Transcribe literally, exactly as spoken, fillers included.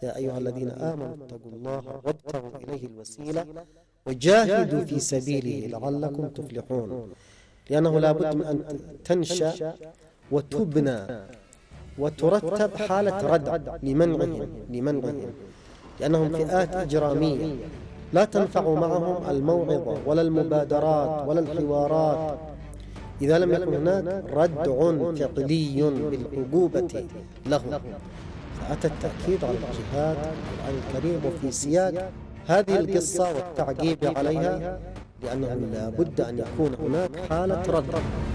يا أيها الذين آمنوا اتقوا الله وابتغوا إليه الوسيلة وجاهدوا في سبيله لعلكم تفلحون، لأنه لا بد من أن تنشأ وتبنى وترتب حالة ردع لمنعهم لمنعهم لأنهم فئات إجرامية لا تنفع معهم الموعظة ولا المبادرات ولا الحوارات إذا لم يكن هناك ردع فعلي بالعقوبة لهم. فأتى التأكيد على الجهاد في القرآن الكريم وفي سياق هذه القصة والتعقيب عليها، لأنه لا بد أن يكون هناك حالة ردع.